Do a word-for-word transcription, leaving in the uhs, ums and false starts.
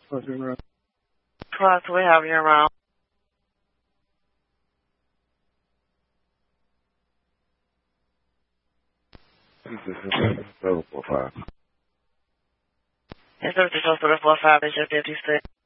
Possibly have you around. This is seven four five. It's fifty-four, four five is your fifty-six.